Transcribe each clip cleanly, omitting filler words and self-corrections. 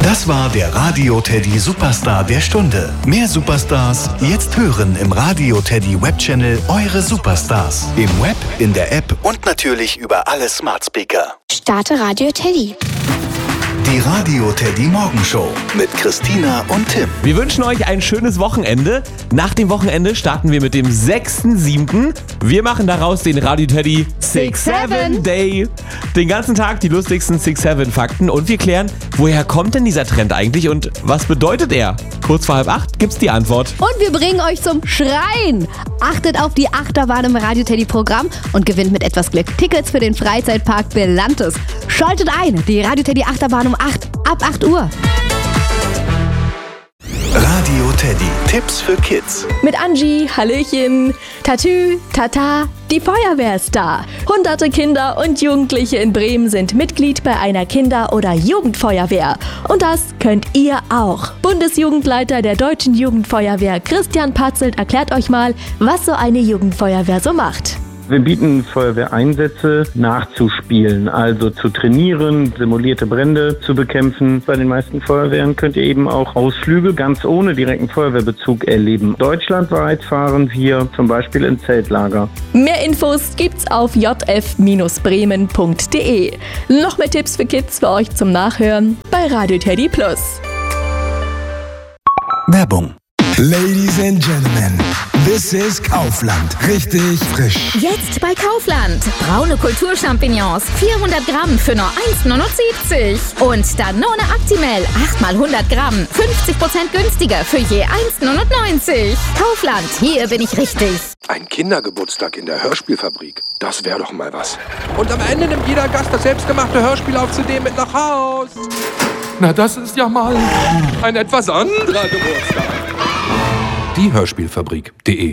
Das war der Radio Teddy Superstar der Stunde. Mehr Superstars jetzt hören im Radio Teddy Webchannel Eure Superstars. Im Web, in der App und natürlich über alle Smart Speaker. Starte Radio Teddy. Die Radio Teddy Morgenshow mit Christina und Tim. Wir wünschen euch ein schönes Wochenende. Nach dem Wochenende starten wir mit dem 6.7. Wir machen daraus den Radio Teddy 6-7 Day. Den ganzen Tag die lustigsten 6-7 Fakten und wir klären, woher kommt denn dieser Trend eigentlich und was bedeutet er? Kurz vor 7:30 gibt's die Antwort. Und wir bringen euch zum Schreien. Achtet auf die Achterbahn im Radio Teddy Programm und gewinnt mit etwas Glück Tickets für den Freizeitpark Belantes. Schaltet ein, die Radio Teddy Achterbahn um 8 ab 8 Uhr. Radio Teddy, Tipps für Kids. Mit Angie, Hallöchen, Tatü, Tata, die Feuerwehr ist da. Hunderte Kinder und Jugendliche in Bremen sind Mitglied bei einer Kinder- oder Jugendfeuerwehr. Und das könnt ihr auch. Bundesjugendleiter der Deutschen Jugendfeuerwehr Christian Patzelt erklärt euch mal, was so eine Jugendfeuerwehr so macht. Wir bieten Feuerwehreinsätze nachzuspielen, also zu trainieren, simulierte Brände zu bekämpfen. Bei den meisten Feuerwehren könnt ihr eben auch Ausflüge ganz ohne direkten Feuerwehrbezug erleben. Deutschlandweit fahren wir zum Beispiel in Zeltlager. Mehr Infos gibt's auf jf-bremen.de. Noch mehr Tipps für Kids für euch zum Nachhören bei Radio Teddy Plus. Werbung. Ladies and Gentlemen, this is Kaufland. Richtig frisch. Jetzt bei Kaufland. Braune Kulturchampignons, 400 Gramm für nur 1,79 €. Und Danone Actimel, 8 mal 100 Gramm, 50% günstiger für je 1,99 €. Kaufland, hier bin ich richtig. Ein Kindergeburtstag in der Hörspielfabrik, das wäre doch mal was. Und am Ende nimmt jeder Gast das selbstgemachte Hörspiel auf CD mit nach Haus. Na, das ist ja mal ein etwas anderer Geburtstag. Die Hörspielfabrik.de.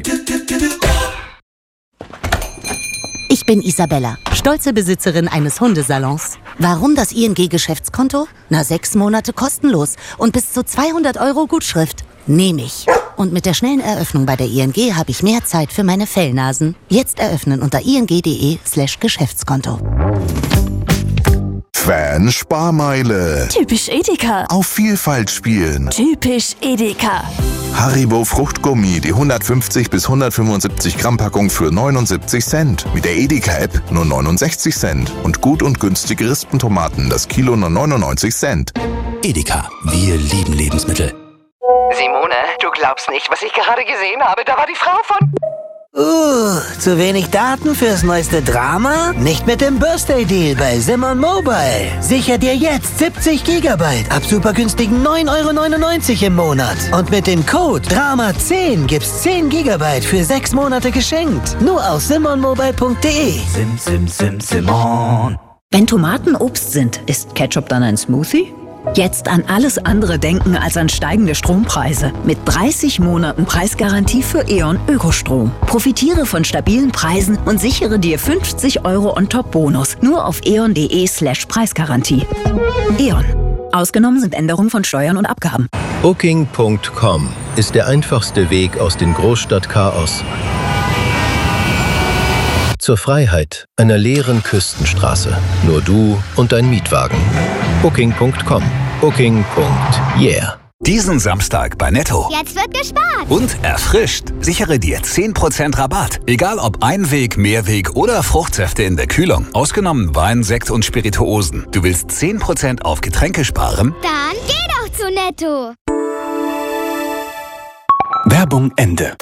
Ich bin Isabella, stolze Besitzerin eines Hundesalons. Warum das ING-Geschäftskonto? 6 Monate kostenlos und bis zu 200 € Gutschrift. Nehme ich. Und mit der schnellen Eröffnung bei der ING habe ich mehr Zeit für meine Fellnasen. Jetzt eröffnen unter ing.de/Geschäftskonto. Fan-Sparmeile. Typisch Edeka. Auf Vielfalt spielen. Typisch Edeka. Haribo Fruchtgummi, die 150 bis 175 Gramm Packung für 79 Cent. Mit der Edeka-App nur 69 Cent. Und gut und günstige Rispentomaten, das Kilo nur 99 Cent. Edeka, wir lieben Lebensmittel. Simone, du glaubst nicht, was ich gerade gesehen habe. Da war die Frau von... Zu wenig Daten fürs neueste Drama? Nicht mit dem Birthday-Deal bei Simon Mobile. Sicher dir jetzt 70 GB ab super günstigen 9,99 € im Monat. Und mit dem Code DRAMA10 gibt's 10 GB für 6 Monate geschenkt. Nur auf simonmobile.de. Simon. Wenn Tomaten Obst sind, ist Ketchup dann ein Smoothie? Jetzt an alles andere denken als an steigende Strompreise. Mit 30 Monaten Preisgarantie für E.ON Ökostrom. Profitiere von stabilen Preisen und sichere dir 50 € On-Top-Bonus. Nur auf eon.de/Preisgarantie. E.ON. Ausgenommen sind Änderungen von Steuern und Abgaben. Booking.com ist der einfachste Weg aus dem Großstadtchaos zur Freiheit einer leeren Küstenstraße. Nur du und dein Mietwagen. Booking.com. Booking.yeah. Diesen Samstag bei Netto. Jetzt wird gespart. Und erfrischt. Sichere dir 10% Rabatt. Egal ob Einweg, Mehrweg oder Fruchtsäfte in der Kühlung. Ausgenommen Wein, Sekt und Spirituosen. Du willst 10% auf Getränke sparen? Dann geh doch zu Netto. Werbung Ende.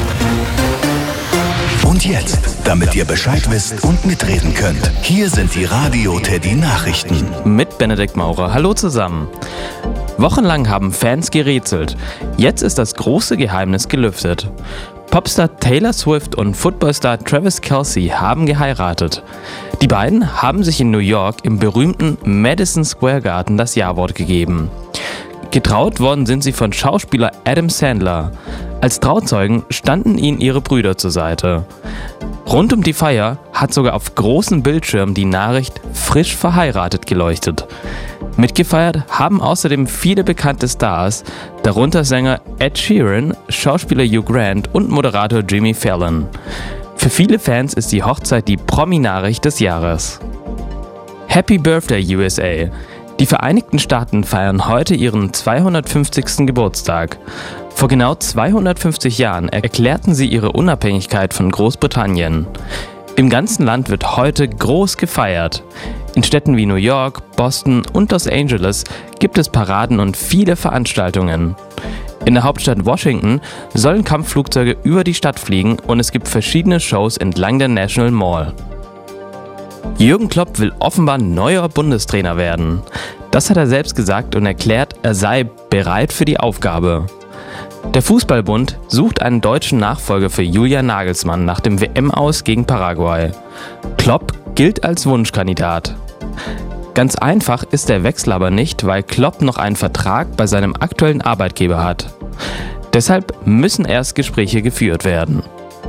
Und jetzt, damit ihr Bescheid wisst und mitreden könnt, hier sind die Radio Teddy Nachrichten. Mit Benedikt Maurer. Hallo zusammen. Wochenlang haben Fans gerätselt. Jetzt ist das große Geheimnis gelüftet. Popstar Taylor Swift und Footballstar Travis Kelce haben geheiratet. Die beiden haben sich in New York im berühmten Madison Square Garden das Ja-Wort gegeben. Getraut worden sind sie von Schauspieler Adam Sandler. Als Trauzeugen standen ihnen ihre Brüder zur Seite. Rund um die Feier hat sogar auf großen Bildschirmen die Nachricht frisch verheiratet geleuchtet. Mitgefeiert haben außerdem viele bekannte Stars, darunter Sänger Ed Sheeran, Schauspieler Hugh Grant und Moderator Jimmy Fallon. Für viele Fans ist die Hochzeit die Promi-Nachricht des Jahres. Happy Birthday USA! Die Vereinigten Staaten feiern heute ihren 250. Geburtstag. Vor genau 250 Jahren erklärten sie ihre Unabhängigkeit von Großbritannien. Im ganzen Land wird heute groß gefeiert. In Städten wie New York, Boston und Los Angeles gibt es Paraden und viele Veranstaltungen. In der Hauptstadt Washington sollen Kampfflugzeuge über die Stadt fliegen und es gibt verschiedene Shows entlang der National Mall. Jürgen Klopp will offenbar neuer Bundestrainer werden. Das hat er selbst gesagt und erklärt, er sei bereit für die Aufgabe. Der Fußballbund sucht einen deutschen Nachfolger für Julian Nagelsmann nach dem WM-Aus gegen Paraguay. Klopp gilt als Wunschkandidat. Ganz einfach ist der Wechsel aber nicht, weil Klopp noch einen Vertrag bei seinem aktuellen Arbeitgeber hat. Deshalb müssen erst Gespräche geführt werden.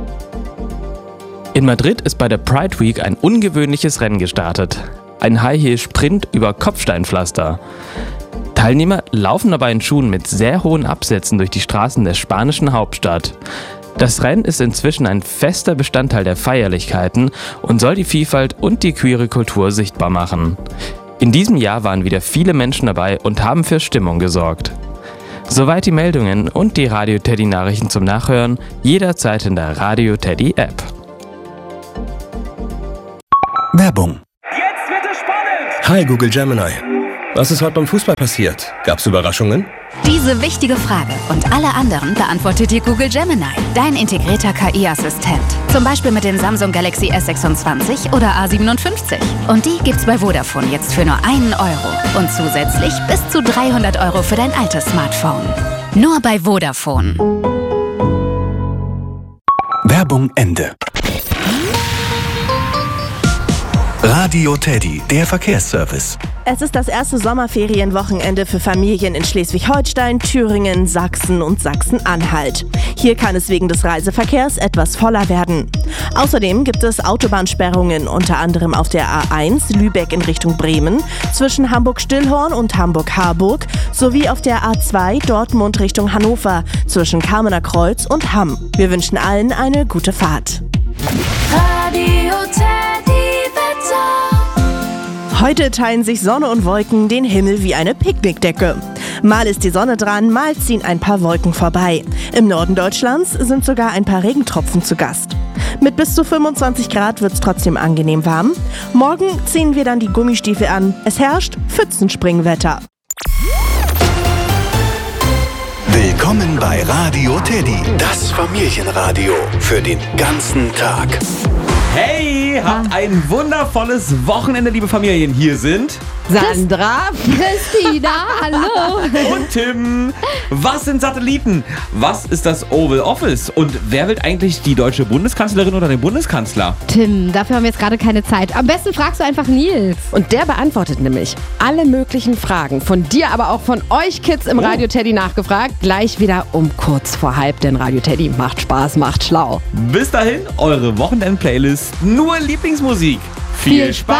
In Madrid ist bei der Pride Week ein ungewöhnliches Rennen gestartet. Ein High-Heel-Sprint über Kopfsteinpflaster. Teilnehmer laufen dabei in Schuhen mit sehr hohen Absätzen durch die Straßen der spanischen Hauptstadt. Das Rennen ist inzwischen ein fester Bestandteil der Feierlichkeiten und soll die Vielfalt und die queere Kultur sichtbar machen. In diesem Jahr waren wieder viele Menschen dabei und haben für Stimmung gesorgt. Soweit die Meldungen und die Radio Teddy Nachrichten zum Nachhören, jederzeit in der Radio Teddy App. Werbung. Jetzt wird es spannend! Hi Google Gemini. Was ist heute beim Fußball passiert? Gab's Überraschungen? Diese wichtige Frage und alle anderen beantwortet dir Google Gemini, dein integrierter KI-Assistent. Zum Beispiel mit dem Samsung Galaxy S26 oder A57. Und die gibt's bei Vodafone jetzt für nur 1 Euro. Und zusätzlich bis zu 300 Euro für dein altes Smartphone. Nur bei Vodafone. Werbung Ende. Radio Teddy, der Verkehrsservice. Es ist das erste Sommerferienwochenende für Familien in Schleswig-Holstein, Thüringen, Sachsen und Sachsen-Anhalt. Hier kann es wegen des Reiseverkehrs etwas voller werden. Außerdem gibt es Autobahnsperrungen, unter anderem auf der A1 Lübeck in Richtung Bremen, zwischen Hamburg-Stillhorn und Hamburg-Harburg, sowie auf der A2 Dortmund Richtung Hannover, zwischen Kamener Kreuz und Hamm. Wir wünschen allen eine gute Fahrt. Radio Teddy Wetter. Heute teilen sich Sonne und Wolken den Himmel wie eine Picknickdecke. Mal ist die Sonne dran, mal ziehen ein paar Wolken vorbei. Im Norden Deutschlands sind sogar ein paar Regentropfen zu Gast. Mit bis zu 25 Grad wird es trotzdem angenehm warm. Morgen ziehen wir dann die Gummistiefel an. Es herrscht Pfützenspringwetter. Willkommen bei Radio Teddy, das Familienradio für den ganzen Tag. Hey, habt ein wundervolles Wochenende, liebe Familien. Hier sind Sandra, Christina, hallo. Und Tim. Was sind Satelliten? Was ist das Oval Office? Und wer wird eigentlich die deutsche Bundeskanzlerin oder den Bundeskanzler? Tim, dafür haben wir jetzt gerade keine Zeit. Am besten fragst du einfach Nils. Und der beantwortet nämlich alle möglichen Fragen. Von dir, aber auch von euch Kids im Radio Teddy nachgefragt. Gleich wieder um kurz vor halb, denn Radio Teddy macht Spaß, macht schlau. Bis dahin, eure Wochenend-Playlist. Nur Lieblingsmusik. Viel Spaß!